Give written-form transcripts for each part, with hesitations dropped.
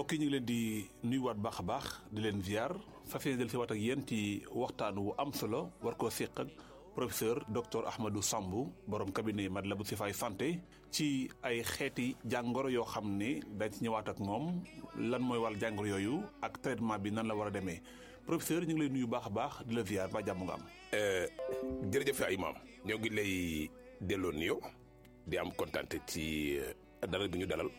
mbokk yi ñu ngi leen di nuyuwaat baax a baax di leen ziar fas yéene del si waat ak yéen ci waxtaan wu am solo war koo séq ak professeur docteur Ahmadou Sambou borom cabinet Matlaboul Chifaay santé ci ay xeeti jàngoro yoo xam ne dañ ci ñëwaat ak moom lan mooy wàll jàngoro yooyu ak traitement bi nan la war a demee professeur ñu ngi lay nuyu baax a baax di la ziar ba jàmm nga am. jërëjëf ay maam ñoo ngi lay delloo nuyoo di am kontaan ci dalal bi ñu dalal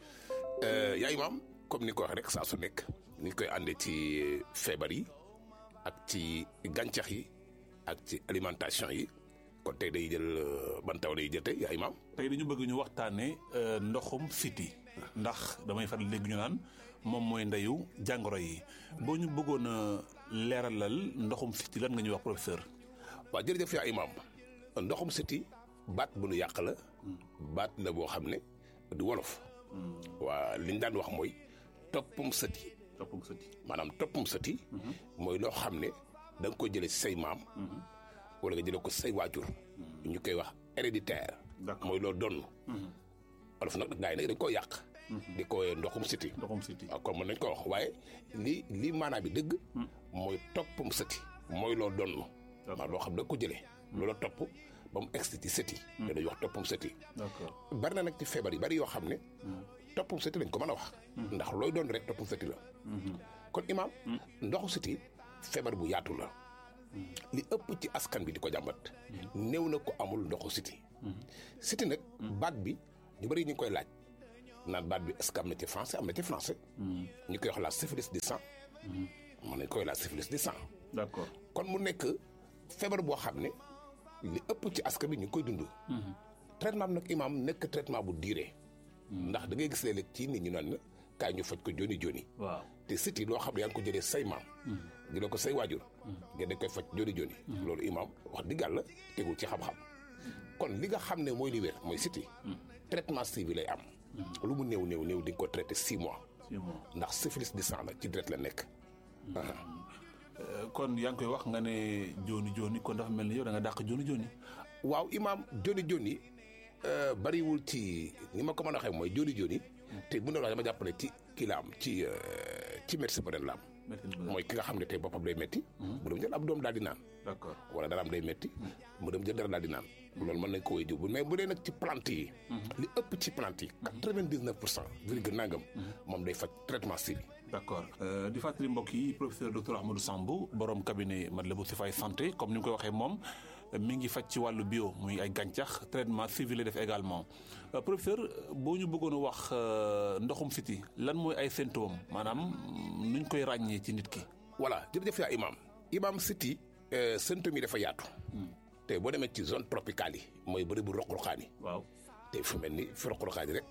yaay maam comme ni ko waxee rek saa su nekk ni ñu koy àndee ci feebar yi ak ci gàncax yi ak ci alimentation yi kon tey day jël ban taw day jël tey yaay maam. tey dañu bëgg ñu waxtaanee ndoxum siti ndax damay faral léegi ñu naan moom mooy ndeyu jàngoro yi boo ñu bëggoon a leeralal ndoxum siti lan nga ñuy wax professeur. waaw jërëjëf yaay maam ndoxum siti baat bu nu yàq la baat la boo xam ne du wolof. waa li ñu daan wax mooy toppum sëti. toppum sëti maanaam toppum sëti. mooy loo xam ne da nga koy jëlee say maam. wala nga jëlee ko say waajur. ñu koy wax héréditaire. mooy loo donn. wolof nag gars yi nag dañ koo yàq. di ko ndoxum sëti. ndoxum siti waaw kon mën nañ ko wax waaye li maanaam bi dëgg. mooy toppum sëti. mooy loo donn. maanaam loo xam da nga ko jëlee. loola topp ba mu egsi ci sëti. dañuy wax toppum sëti. d'accord bari na nag ci feebar yi bari yoo xam ne. toppum sëti lañ ko mën a wax. ndax looy doon rek toppum sëti la. kon imaam. ndoxu sëti feebar bu yaatu la. li ëpp ci askan bi di ko jàmbat. néew na ko amul ndoxu sëti. sëti nag baat bi ñu bari ñu ngi koy laaj naan baat bi est-ce que am na ci français am na ci français. ñu koy wax la syphilis du sang. mën nañ koy la syphilis du sang. d'accord kon mu nekk feebar boo xam ne li ëpp ci askan bi ñu ngi koy dund. traitement bi nag imaam nekk traitement bu diire. ndax da ngay gis léeg-léeg ci nit ñi naan na kaay ñu faj ko joni joni. waaw te siti loo xam ne yaa ngi ko jëlee say maam. jëlee ko say waajur. ngeen dañ koy faj joni joni. loolu imaam wax dëgg yàlla tegul ci xam-xam. kon li nga xam ne mooy li wér mooy siti. traitement suivi lay am. lu mu néew néew néew di nga ko traité 6 mois. 6 mois ndax syphilis du sang la ci deret la nekk. kon yaa ngi koy wax nga ne joni joni kon dafa mel ni yow da nga dàq joni joni. waaw imaam joni joni bariwul ci ni ma ko mën a waxee mooy joni joni. te bu ñu la wax dama jàpp ne ci kii la am ci médecin bu ren la am. mooy ki nga xam ne tey boppam day metti mu dem jël ab doom daal di naan. d'accord wala dara am day metti mu dem jël dara daal di naan. loolu mën nañ ko wéy jiw mais bu dee nag ci plante yi. li ëpp ci plante yi. 99% virgule nangam. moom day faj traitement suivi. d'accord di fàttali mbokk yi professeur docteur Ahmadou Sambou borom cabinet Matlaboul Chifaay santé comme ni mu koy waxee moom mi ngi faj ci wàllu bio muy ay gàncax traitement suivi la def également professeur boo ñu bëggoon a wax ndoxum siti lan mooy ay symptômes maanaam nuñ koy ràññee ci nit ki. voilà jërëjëf yaa imaam siti symptômes yi dafa yaatu. te boo demee ci zone tropicale yi mooy bëri bu roq-roqaan yi. waaw te fu mel ni fi roq-roqaan yi rek.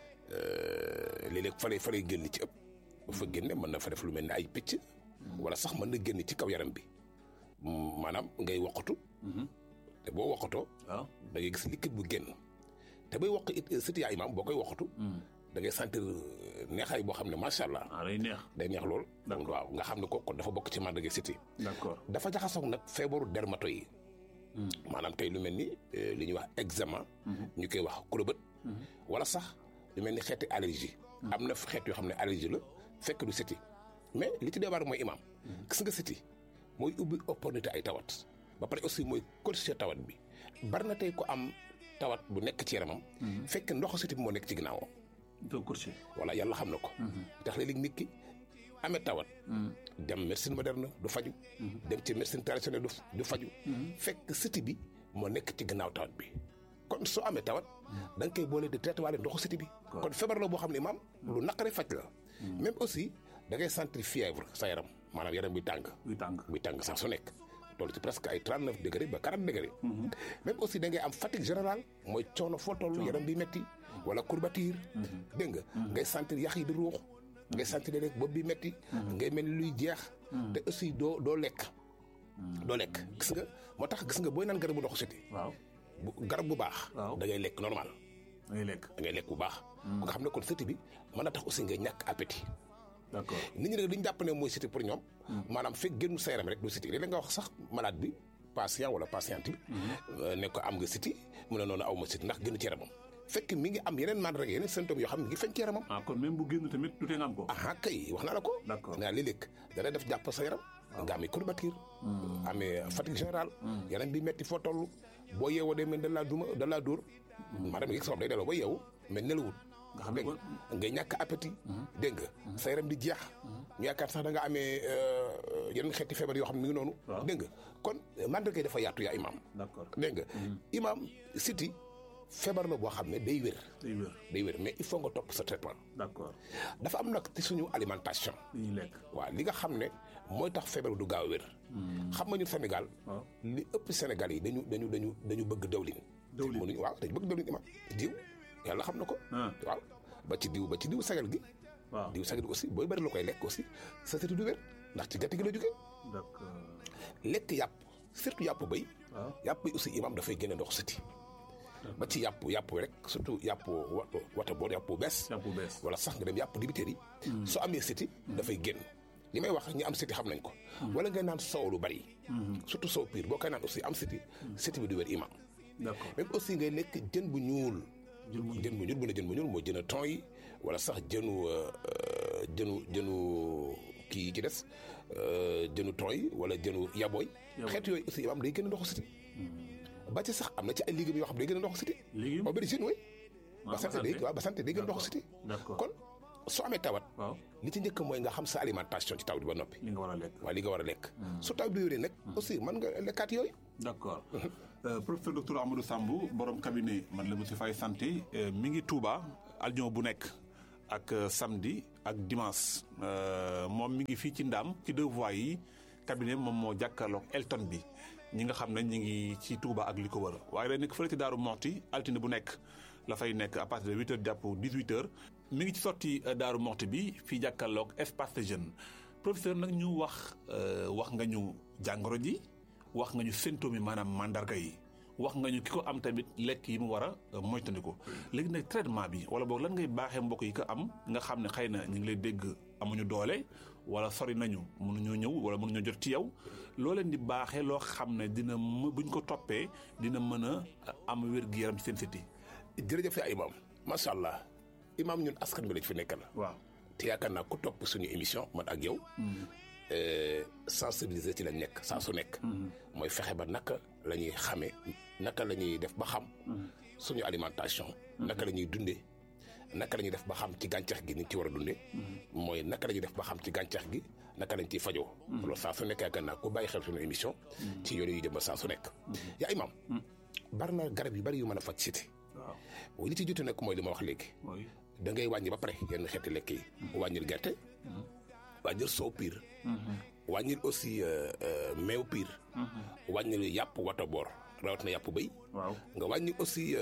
léeg-léeg fa lay génn ci ëpp. bu fa génne mën na fa def lu mel ni ay picc. wala sax mën na génn ci kaw yaram bi. maanaam ngay woqatu. te boo woqatoo. waaw da ngay gis liquide bu génn. te bay woq it siti yaa imaam boo koy woqatu. da ngay sentir neexaay boo xam ne macha allah. day neex day neex lool. d'accord waaw nga xam ne kon dafa bokk ci màndarga siti. d'accord dafa jaxasoog nag feebaru dermato yi. maanaam tey lu mel ni li ñuy wax eczéma. ñu koy wax kurobët. wala sax lu mel ni xeeti allergie. am na xeet yoo xam ne allergie la fekk du siti mais li ci débar mooy imaam. gis nga siti mooy ubbi opportunité ay tawat. ba pare aussi mooy corriger tawat bi bari na tey ko am tawat bu nekk ci yaramam. fekk ndoxu siti bi moo nekk ci ginnaawam. doo corriger. voilà yàlla xam na ko. tax léeg-léeg nit ki amee tawat. dem médecine moderne du faju. dem ci médecine traditionnelle du faju. fekk siti bi moo nekk ci gannaaw tawat bi. kon soo amee tawat. da nga koy boole di traité waale ndoxu siti bi. kon feebar la boo xam ne maam lu naqaree faj la. même aussi da ngay sentir fièvre sa yaram maanaam yaram buy tàng. buy tàng sax su nekk. toll ci presque ay 39 degré ba 40 degré. même aussi da ngay am fatigue générale mooy coono foo toll yaram bi metti wala courbature. dégg nga ngay sentir yax yi di ruux. ngay sentir rek bopp bi metti ngay mel ni luy jeex. te aussi doo lekk. doo lekk gis nga moo tax gis nga booy naan garabu ndoxu siti. waaw garab bu baax. da ngay lekk normal. da ngay lekk bu baax. bu nga xam ne kon siti bi mën na tax aussi ngay ñàkk appétit. d'accord nit ñi nag li ñu jàpp ne mooy siti pour ñoom. maanaam fekk génnu sa yaram rek du siti léeg-léeg nga wax sax malade bi patient wala patiente bi. ne ko am nga siti mu ne noonu aw ma siti ndax génn ci yaramam. fekk mi ngi am yeneen mandarga yeneen symptômes yoo xam ne mi ngi feeñ ci yaramam. kon même bu génn tamit du tee nga am ko. kay wax naa la ko. d'accord nee naa léeg-léeg dana def jàpp sa yaram. nga amee courbature. amee fatigue générale. yaram bi metti foo toll. boo yeewoo day mel da laa dóor. maanaam yëg sa bopp day delloo ba yeewu mais nelawut. nga xam ne ko ngay ñàkk appétit. dégg nga sa yaram di jeex. ñu yaakaar sax da nga amee yeneen xeeti feebar yoo xam ne mi ngi noonu. dégg nga kon mandarga yi dafa yaatu yaa imaam. d'accord dégg nga. imaam siti feebar la boo xam ne day wér. day wér mais il faut nga topp sa traitement. d'accord dafa am nag ci suñu alimentation. li ñuy lekk waaw li nga xam ne mooy tax feebar du gaaw a wér. xam nga ñun Sénégal. li ëpp Sénégal yi dañu bëgg dawlin. dawlin waaw dañu bëgg dawlin imaam diw yàlla xam na ko. waaw ba ci diw sagal gi. waaw diw sagal gi aussi booy bëri la koy lekk aussi sa siti du wér ndax ci gerte gi la jógee. d'accord lekk yàpp surtout yàpp béy. yàpp béy aussi imaam dafay génne ndox siti ba ci yàpp rek surtout yàpp wata boor yàpp bees wala sax nga dem yàpp dibiteer yi soo amee siti dafay génn li may wax ñi am siti xam nañ ko wala ngay naan soow lu bari surtout soow piir boo koy naan aussi am siti bi du wér imam d'accord même aussi ngay lekk jën bu ñuul bu ne jën bu ñuul mooy jën a ton yi wala sax jënu kii yi ci des jënu ton yi wala jënu yabooy xeet yooyu aussi imam day génn ndoxu siti ba ci sax am na ci ay légumes yoo xam day gën a ndox siti aubergine way ba santé day gën a ndox siti kon soo amee tawat li ci njëkk mooy nga xam sa alimentation ci taw bi ba noppi li nga war a lekk su taw bi wéree nag aussi mën nga lekkaat yooyu d'accord professeur docteur Ahmadou Sambou borom cabinet Matlaboul Chifaay santé mi ngi Touba aljuma bu nekk ak samedi ak dimanche moom mi ngi fii ci Ndaam ci 2 voies yi cabinet moom moo jàkkaarloog Elton bi ñi nga xam ne ñi ngi ci Touba ak li ko wër waaye day nekk fële ci Daaru Moxti altine bu nekk la fay nekk à partir de 8 heures jàpp 18 heures mi ngi ci sorti Daaru Moxti bi fii jàkkaarloog espace de jeune professeur nag ñu wax nga ñu jàngoro ji wax nga ñu symptômes yi maanaam mandarga yi wax nga ñu ki ko am tamit lekk yi mu war a moytandiku léegi nag traitement bi wala boog lan ngay baaxee mbokk yi ko am nga xam ne xëy na ñu ngi lay dégg amuñu doole wala sori nañu mënuñoo ñëw wala mënuñoo jot ci yow loo leen di baaxee loo xam ne dina buñ ko toppee dina mën a am wér-gu-yaram ci seen siti jërëjëf yaa imaam macha allah imaam ñun askan bi lañ fi nekkal. waaw te yaakaar naa ku topp suñu émission man ak yow. sensibiliser ci lañ nekk saa su nekk. mooy fexe ba naka la ñuy xamee naka la ñuy def ba xam. suñu alimentation. naka la ñuy dundee. naka la ñuy def ba xam ci gàncax gi ni ci war a dundee. mooy naka la ñuy def ba xam ci gàncax gi naka lañ ciy fajoo. loolu saa su nekk yaakaar naa ku bàyyi xel suñu émission. ci yoon yu jëm ba saa su nekk. yaa imaam. bari na garab yu bari yu mën a faj siti. waaw li ci jiitu nag mooy li ma wax léegi. da ngay wàññi ba pare yenn xeeti lekk yi. wàññil gerte. wàññil soow piir. wàññil aussi meew piir. wàññil yàpp wata boor rawat na yàpp béy. nga wàññi aussi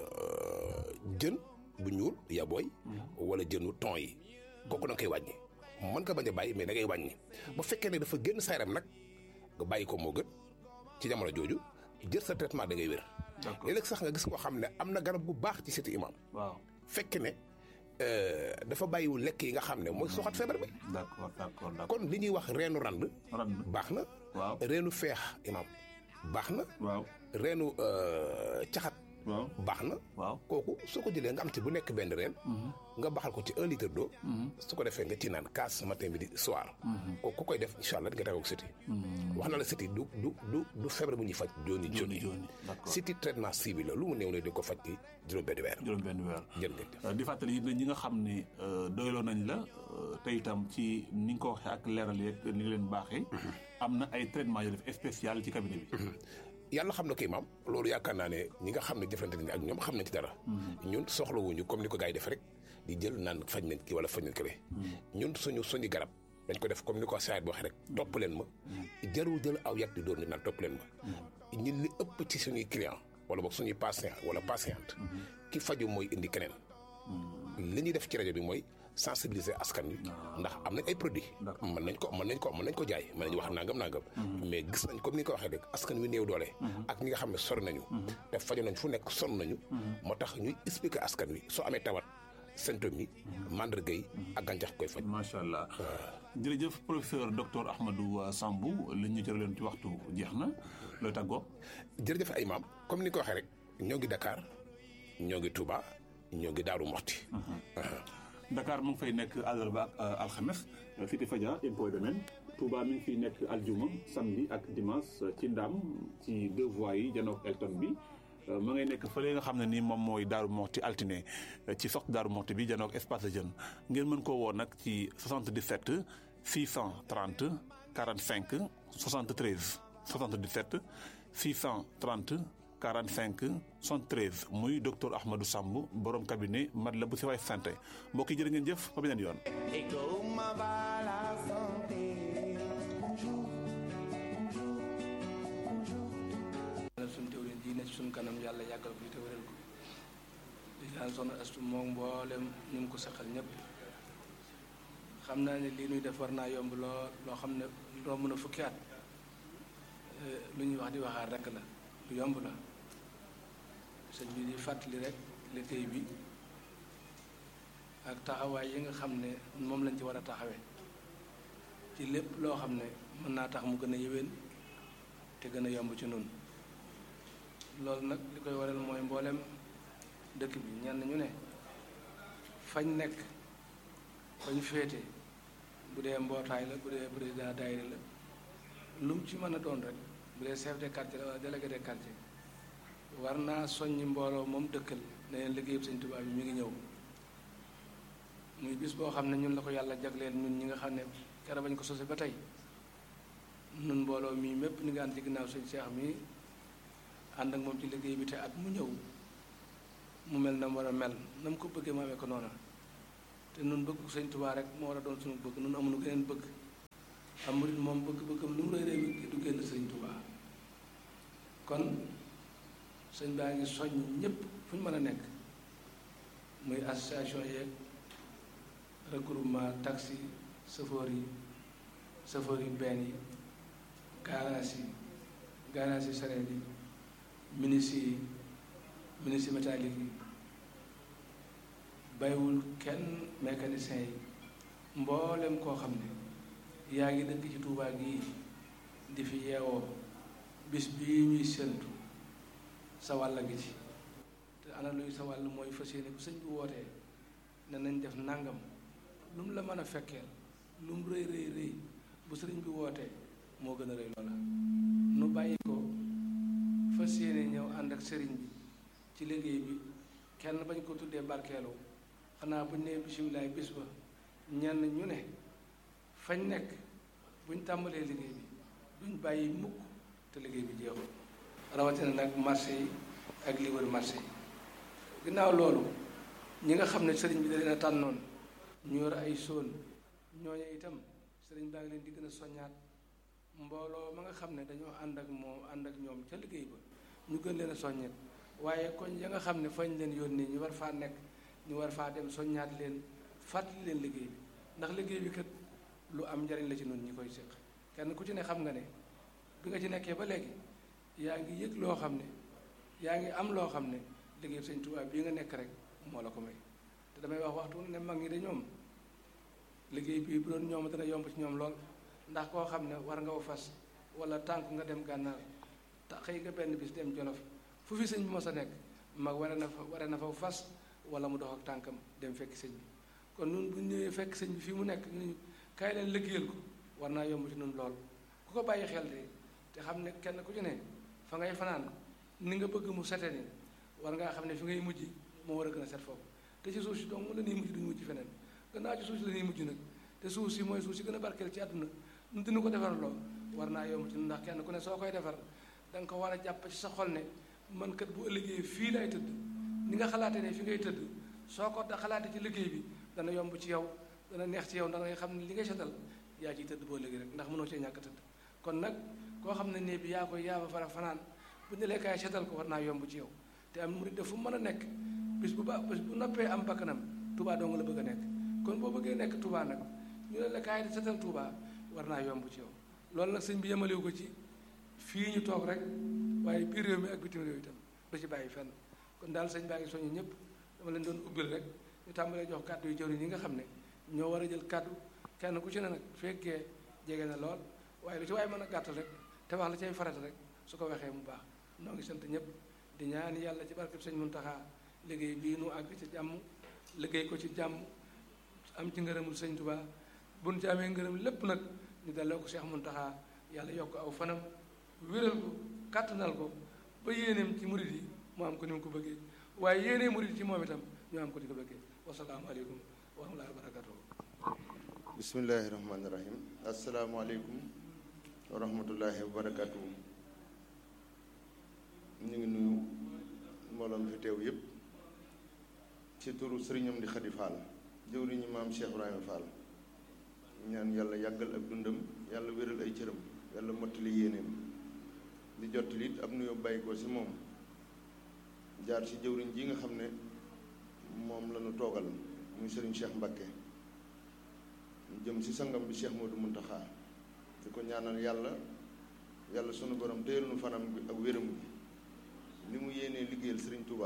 jën bu ñuul yabooy. wala jënu ton yi. kooku da nga koy wàññi. mën nga bañ a bàyyi mais da ngay wàññi. bu fekkee ne dafa génn sa yaram nag nga bàyyi ko moo gën ci jamono jooju jël sa traitement da ngay wér. léeg-léeg sax nga gis koo xam ne am na garab bu baax ci siti imaam. waaw fekk ne dafa bàyyiwul lekk yi nga xam ne mooy soxat feebar bi. d'accord kon li ñuy wax reenu rand. baax na. waaw reenu feex imaam baax na. waaw reenu caxat. waaw baax na. waaw kooku soo ko jëlee nga am ci bu nekk benn reen. nga baxal ko ci 1 litre d'eau. su ko defee nga ci naan kaas matin midi soir. kooku ku koy def incha allah di nga tawoo siti. wax na la siti du feebar bu ñuy faj jooni. siti traitement ciblé la lu mu néew ne di ko faj ci juróom-benn weer. jërëjëf di fàttali it ñi nga xam ne doyloo nañ la te itam ci ni nga ko waxee ak leeral yeeg ni nga leen baaxee. am na ay traitement yoo def spécial ci cabinet bi. yàlla xam na ko imaam loolu yaakaar naa ne ñi nga xam ne jëflante nañ ak ñoom xam nañ ci dara. ñun soxlawuñu comme ni ko gars yi def rek di jël naan faj nañ ki wala faj nañ kële. ñun suñu garab dañ ko def comme ni ko saayit waxee rek topp leen ma jarul jël aw yat di doon ni naan topp leen ma. ñun li ëpp ci suñuy client wala boog suñuy patient wala patiente ki faju mooy indi keneen. li ñuy def ci rajo bi mooy sensibiliser askan wi ndax am nañ ay produits mën nañ ko jaay mën nañu wax nangam mais gis nañ comme ni nga ko waxee rek askan wi néew doole ak ñi nga xam ne sori nañu te faju nañ fu nekk sonn nañu moo tax ñuy expliquer askan wi soo amee tawat symptômes yi mandarga yi ak gàncax koy faj. macha allah jërëjëf professeur docteur Ahmadou Sambou li ñu jërëleen ci waxtu jeex na looy tàggoo. jërëjëf ay maam comme ni nga ko waxee rek ñoo ngi Dakar ñoo ngi Touba ñoo ngi Daaru Moxti. Dakar mu ngi fay nekk àllarba ak alxames Cité Fadia impôt domaine Touba mi ngi fiy nekk aljuma samedi ak dimanche ci Ndam ci 2 voies yi janook Elton bi ma ngay nekk fële nga xam ne nii moom mooy Daaru Moxti altine ci sox Daaru Moxti bi janook espace de jeune ngeen mën koo woo nag ci 77 630 45 73 77 630 45 73 muy docteur Ahmadou Samb borom cabinet Matlaboul Chifaay santé mbokk yi jërë ngeen jëf ba beneen yoon. suñu teewlin ji ne ci suñu kanam yàlla yàggal ko te wéral ko di ñaan soxna Astu moom mboolem ñu ngi ko saxal ñëpp xam naa ne lii nuy def war naa yomb loo xam ne romb na fukki at lu ñuy wax di waxaat rek la lu yomb la sëñ bi di fàttali rek liggéey bi ak taxawaay yi nga xam ne moom lañ ci war a taxawee ci lépp loo xam ne mën naa tax mu gën a yéwén te gën a yomb ci noonu loolu nag li koy waral mooy mboolem dëkk bi ñenn ñu ne fañ nekk fañ féete bu dee mbootaay la bu dee président daayira la lu mu ci mën a doon rek bu dee chef de quartier la wala délégué de quartier war naa soññi mbooloo moom dëkkal ne leen liggéeyub Sëñ Tuubaa bi mi ngi ñëw muy bis boo xam ne ñun la ko yàlla jagleel ñun ñi nga xam ne keroog bañ ko sose ba tey nun mbooloo mii mépp ñu ngi ànd ci ginnaaw Sëñ Seex mi ànd ak moom ci liggéey bi te at mu ñëw mu mel na mu war a mel na mu ko bëggee mu amee ko noona te nun bëgg Sëñ Tuubaa rek moo war a doon suñu bëgg nun amuñu geneen bëgg am murit moom bëgg-bëggam lu mu rëy rëy du génn Sëñ Tuubaa kon sëñ baa ngi soññ ñëpp fu ñu mën a nekk muy association yeeg regroupement taxi chauffeur yi benn yi garage yi sareet yi ministre métallique yi bàyyiwul kenn mécanicien yi mboolem koo xam ne yaa ngi dëkk ci Tuubaa gii di fi yeewoo bis bii ñuy séntu sa wàll gi ci te ana luy sa wàll mooy fas yéene bu sëñ bi wootee ne nañ def nangam lu mu la mën a fekkeel lu mu rëy rëy bu sëriñ bi wootee moo gën a rëy loola nu bàyyi ko fas yéene ñëw ànd ak sëriñ bi ci liggéey bi kenn bañ ko tuddee barkeelu xanaa buñ nee bisimilaay bis ba ñenn ñu ne fañ nekk buñ tàmbalee liggéey bi duñ bàyyi mukk te liggéey bi jeexul rawatina nag marché yi ak li wër marché yi ginnaaw loolu ñi nga xam ne sëriñ bi da leen a tànnoon ñu yor ay sóon ñooñu itam sëriñ baa ngi leen di gën a soññaat mbooloo ma nga xam ne dañoo ànd ak ñoom ca liggéey ba ñu gën leen a soññeet waaye koñ ya nga xam ne fañ leen yónnee ñu war faa nekk ñu war faa dem soññaat leen fàttali leen liggéey bi ndax liggéey bi kat lu am njariñ la ci noonu ñi koy séq kenn ku ci ne xam nga ne bi nga ci nekkee ba léegi yaa ngi yëg loo xam ne yaa ngi am loo xam ne liggéey Sëñ Tuubaa bii nga nekk rek moo la ko may te damay wax waxtu ne mag ñi de ñoom liggéey bii bu doon ñoom dana yomb ci ñoom lool ndax koo xam ne war nga ko fas wala tànk nga dem gànnaar te xëy nga benn bis dem Jolof fu fi sëñ bi mos a nekk mag ware na fa fas wala mu dox ak tànkam dem fekk sëñ bi kon nun bu ñëwee fekk sëñ bi fii mu nekk ñu kaay leen liggéeyal ko war naa yomb ci nun lool ku ko bàyyi xel de te xam ne kenn ku ci ne fa ngay fanaan ni nga bëgg mu sete ni war ngaa xam ne fi ngay mujj moo war a gën a set foofu te ci suuf si donc mu la ñuy mujj duñu mujj feneen gannaaw ci suuf si la ñuy mujj nag te suuf si mooy suuf si gën a barkeel ci àdduna nu dina ko defar loo war naa yomb ci ndax kenn ku ne soo koy defar da nga ko war a jàpp ci sa xol ne man kat bu ëllëgee fii lay tëdd ni nga xalaatee ne fi ngay tëdd soo ko da xalaatee ci liggéey bi dana yomb ci yow dana neex ci yow ndax ngay xam ne li ngay setal yaa ciy tëdd boo léegi rek ndax mënoo cee ñàkk tëdd kon nag koo xam ne nee bi yaa koy yaaba fara fanaan bu ñu lekkaay setal ko war naa yomb ci yow te am murid fu mën a nekk bis bu noppee am bakkanam Touba doo nga la bëgg a nekk kon boo bëggee nekk Touba nag ñu ne lekkaay di setal Touba war naa yomb ci yow loolu nag sëñ bi yemalewu ko ci fii ñu toog rek waaye biir réew mi ak bitim réew itam du ci bàyyi fenn kon daal sëñ baa ngi soññu ñëpp dama leen doon ubbil rek ñu tàmbalee jox kàddu yu jëwriñ yi nga xam ne ñoo war a jël kàddu kenn ku ci ne nag fekkee jege na lool waaye lu ci waaye mën a gàttal rek te wax la cay farata rek su ko waxee mu baax noo ngi sant ñëpp di ñaan yàlla ci barkeb sëñ Muntaxa liggéey bii nu àgg ci jàmm liggéey ko ci jàmm am ci ngërëmul sëñ Tuubaa buñ ci amee ngërëm lépp nag ñu delloo ko Cheikh Mountakha yàlla yokk aw fanam wéral ko kàttanal ko ba yéeneem ci murid yi mu am ko ni mu ko bëggee waaye yéenee murid ci moom itam ñu am ko di ko bëggee wasalaamaaleykum wa rahmatullahi wa barakatuh. bismillahi rahmaani rahim asalaamaaleykum wa rahmatullahi wa barakatuh. ñu ngi nuyu mbooloo mi fi teew yépp ci turu sëriñam di Xadi Fall jëwriñu maam Cheikh Ibrahima Fall ñaan yàlla yàggal ak dundam yàlla wéral ay cëram yàlla mottali yéeneem di jottali it ab nuyoo bàyyi ko ci moom jaar ci jëwriñ ji nga xam ne moom la ñu toogal muy sëriñ Cheikh Mbacké jëm ci sangam bi Cheikh Modou Mountakha di ko ñaanal yàlla sunu borom téyel nu fanam bi ak wéram bi li mu yéenee liggéeyal sëriñ Touba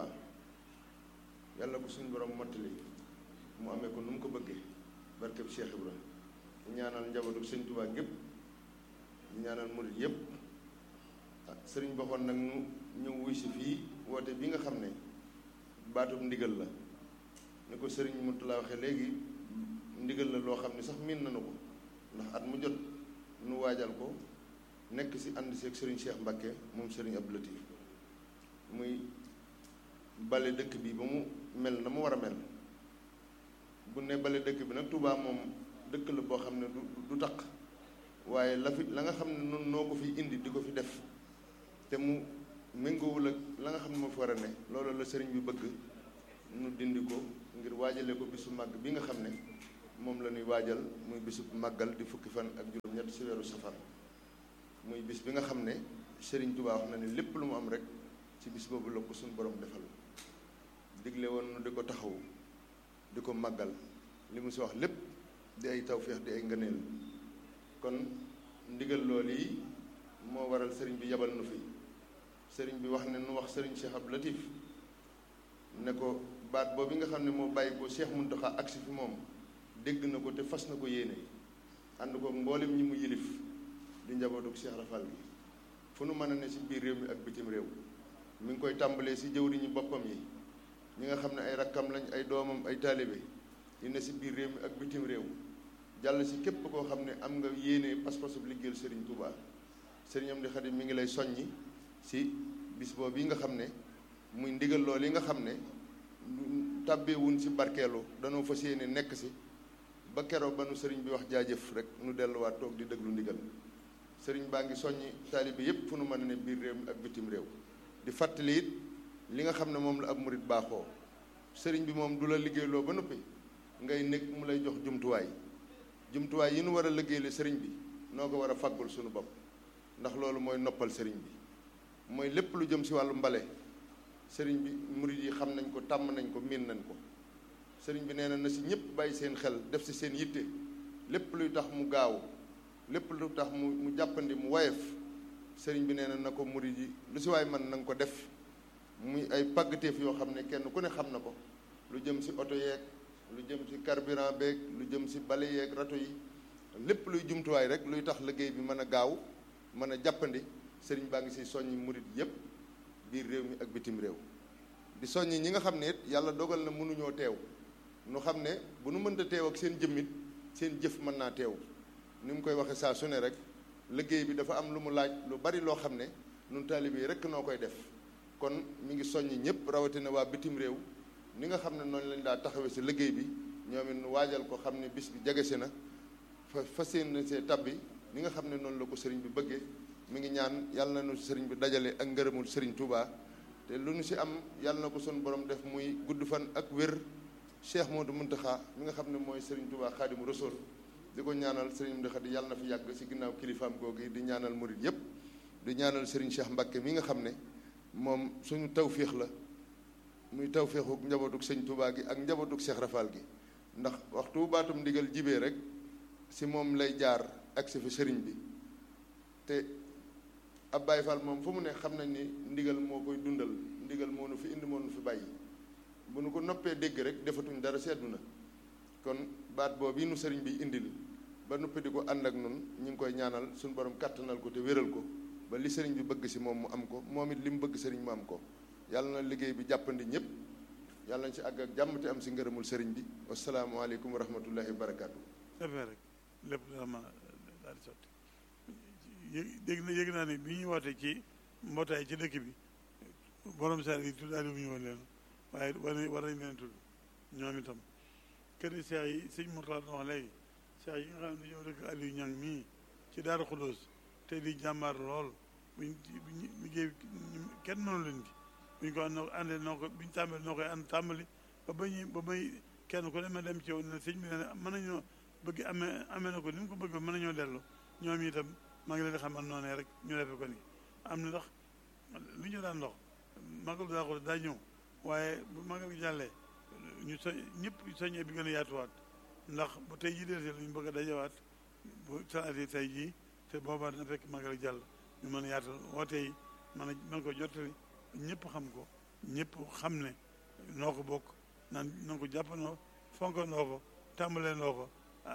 yàlla ko suñu borom mottali mu amee ko nu mu ko bëggee barkeb Cheikh Ibra di ñaanal njabootu sëriñ Touba gépp di ñaanal murid yépp sëriñ boxoon nag nu ñëw wuy si fii woote bi nga xam ne baatub ndigal la ni ko sëriñ Moutalla waxe léegi ndigal la loo xam ne sax miin nañu ko ndax at mu jot nu waajal ko nekk si ànd si ak sëriñ Cheikh Mbacké moom sëriñ Abdou Latif muy bale dëkk bi ba mu mel na mu war a mel bu ne bale dëkk bi nag Touba moom dëkk la boo xam ne du taq waaye la nga xam ne noonu noo ko fi indi di ko fi def te mu méngoowul ak la nga xam ne moo fi war a ne loolu la sëriñ bi bëgg nu dindi ko ngir waajale ko bisu màgg bi nga xam ne moom la ñuy waajal muy bisu màggal di fukki fan ak juróom-ñett ci weeru safar muy bis bi nga xam ne sëriñ Touba wax na ne lépp lu mu am rek ci bis boobu la ko suñu borom defal digle woon nu di ko taxaw di ko màggal li mu si wax lépp di ay tawféex di ay ngëneel kon ndigal loolu yi moo waral sëriñ bi yabal nu fi sëriñ bi wax ne nu wax sëriñ Cheikh Abdou Latif ne ko baat boobu nga xam ne moo bàyyi ko Cheikh Mountakha agsi fi moom dégg na ko te fas na ko yéene ànd ko mboolem ñi mu yilif di njabootu Cheikh Rafal gi fu nu mën a ne ci biir réew mi ak bitim réew mi ngi koy tàmbalee ci jëwriñu boppam yi ñi nga xam ne ay rakkam lañ ay doomam ay taalibe yi ne ci biir réew mi ak bitim réew jàll ci képp koo xam ne am nga yéene pas-pasu liggéeyal Serigne Touba Serigne Amdi Khady mi ngi lay soññi ci bis boobu yi nga xam ne muy ndigal loolu yi nga xam ne tàbbeewuñ ci barkeelu danoo fas yéene nekk ci ba keroog ba nu sëriñ bi wax jaajëf rek nu delluwaat toog di déglu ndigal sëriñ baa ngi soññi taalibe yépp fu nu mën a ne biir réew mi ak bitim réew di fàttali it li nga xam ne moom la ab murit baaxoo sëriñ bi moom du la liggéeyloo ba noppi ngay nekk mu lay jox jumtuwaay yi nu war a liggéeyale sëriñ bi noo ko war a faggul suñu bopp ndax loolu mooy noppal sëriñ bi mooy lépp lu jëm ci wàllu mbale sëriñ bi murit yi xam nañ ko tàmm nañ ko miin nañ ko sëriñ bi nee na ci ñëpp bàyyi seen xel def ci seen yitte lépp luy tax mu gaaw lépp lu tax mu jàppandi mu woyof sëriñ bi nee na ko murit yi lu ci waay man na nga ko def muy ay pàggateef yoo xam ne kenn ku ne xam na ko lu jëm ci oto yeeg lu jëm ci carburant beeg lu jëm ci bale yeeg rato yi lépp luy jumtuwaay rek luy tax liggéey bi mën a gaaw mën a jàppandi sëriñ baa ngi ci soññi murit yépp biir réew mi ak bitim réew di soññi ñi nga xam ne it yàlla dogal na mënuñoo teew nu xam ne bu nu mënta teew ak seen jëmmit seen jëf mën naa teew ni mu koy waxe saa su ne rek liggéey bi dafa am lu mu laaj lu bari loo xam ne nun taalibe yi rek noo koy def kon mi ngi soññi ñëpp rawatina waa bitim réew ni nga xam ne noonu lañ daa taxawee si liggéey bi ñoom it nu waajal ko xam ne bis bi jege si na fas yéene see tabbi ni nga xam ne noonu la ko sëriñ bi bëggee mi ngi ñaan yàlla na nu sëriñ bi dajale ak ngërëmul sëriñ Touba te lu nu si am yàlla na ko sun borom def muy gudd fan ak wér Cheikh Modou Mountakha mi nga xam ne mooy sëriñ Touba Xaadimu Rasuul di ko ñaanal sëriñ Amdi Khady yàlla na fi yàgg si ginnaaw kilifaam googu di ñaanal murit yépp di ñaanal sëriñ Cheikh Mbacké mi nga xam ne moom suñu tawféex la muy tawféexu njabootug sëñ Touba gi ak njabootug Cheikh Rafal gi ndax waxtu baatum ndigal jibee rek si moom lay jaar ak si fi sëriñ bi te ab Baay Faal moom fu mu ne xam nañ ni ndigal moo koy dundal ndigal moo nu fi indi moo nu fi bàyyi bu nu ko noppee dégg rek defatuñ dara seddu na kon baat boobu nu sëriñ bi indil ba noppi di ko ànd ak nun ñu ngi koy ñaanal suñu borom kàttanal ko te wéral ko ba li sëriñ bi bëgg si moom mu am ko moom it li mu bëgg sëriñ mu am ko yàlla na liggéey bi jàppandi ñëpp yàlla nañ ci àgg ak jàmm te am si ngërëmul sëriñ bi wasalaamualeykum wa rahmatullahi wa barakaatu. defee rek lépp dina mën a daal di sotti yëg naa ne bi ñuy woote ci mbootaay ci dëkk bi borom saar yi tuddaale bu ñu woon leen waaye war nañ leen tudd ñoom itam kër yi seex yi sëñ Mourtala wax léegi seex yi nga xam ne dañoo dëkk Aliou Niang mii ci Daaru Xudoos te di jàmbaar lool buñ liggéey kenn mënu leen ki buñ ko àndee noo ko buñ tàmbali noo koy ànd tàmbali ba bay kenn ku ne ma dem ci yow ne sëñ bi ne mën nañoo bëgg amee na ko ni mu ko bëgg mën nañoo dellu ñoom itam maa ngi leen di xamal noonee rek ñu defe ko nii am na ndax lu ñu daan ndox magal daa ko daa ñëw waaye bu magal gi jàllee ñu ñëpp soññee bi gën a yaatuwaat ndax bu tey jii dee lu ñu bëgg a dajewaat bu sanati tey jii te boobaa dina fekk magal gi jàll ñu mën a yaatal woote yi mën ko jottali ñëpp xam ko ñëpp xam ne noo ko bokk nan ko jàppandoo fonkandoo ko tàmbalee noo ko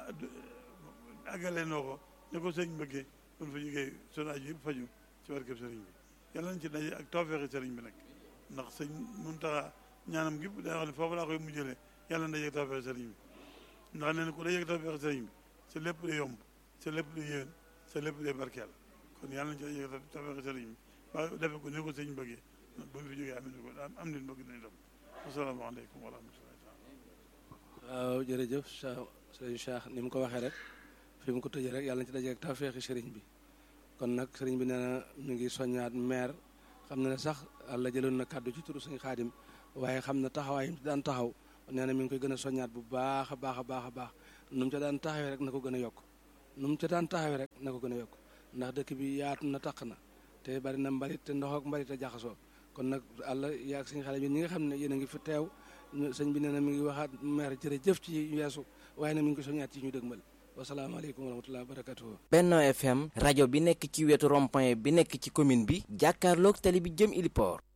àggalee noo ko ne ko sëñ bëggee kon fa jógee sunu aju yëpp faju ci barkeb sëriñ bi yàlla nañ ci daje ak tawfeexi sëriñ bi nag ndax sëñ Muntaxa ñaanam gi day wax ne foofu laa koy mujjëlee yàlla na daje ak tawfeexi sëriñ bi ndax nee na ku daje ak tawfeexi sëriñ bi sa lépp day yomb sa lépp day yéwén sa lépp day barkeel kon yàlla nañ ci daje ak tawfeexi sëriñ bi ba defe ko ni ko sëñ bëggee bu ñu fi jógee am nañ bëgg nañ dem asalaamaaleykum wa rahmatullahi taala. waaw jërëjëf sëriñ Cheikh ni mu ko waxee rek fi mu ko tëjee rek yàlla na ci daje ak tawfeexi sëriñ bi kon nag sëriñ bi nee na ñu ngi soññaat maire xam na ne sax àlla jëloon na kàddu ci turu sëñ Xaadim waaye xam na taxawaay yi ci daan taxaw nee na mi ngi koy gën a soññaat bu baax a baax a baax a baax nu mu ca daan taxawee rek na ko gën a yokk nu mu ca daan taxawee rek na ko gën a yokk ndax dëkk bi yaatu na taq na te bari na mbalit te ndox ak mbalit a jaxasoo kon nag àlla yaag sëñ Xaadim ñi nga xam ne yéen a ngi fi teew sëñ bi nee na mi ngi waxaat maire jërëjëf ci weesu waaye nag mi ngi ko soññaat ci ñu dëgmal wasalaamaaleykum wa rahmatulah barakatuhu. Benno FM rajo bi nekk ci wetu rond-point bi nekk ci commune bi jàkkaarloog tali bi jëm Iliport.